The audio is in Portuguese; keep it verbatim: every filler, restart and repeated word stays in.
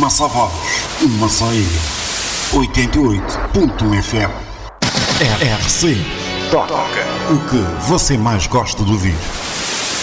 massa ovos, uma só ilha. oitenta e oito ponto um F M. R C. Toca o que você mais gosta de ouvir.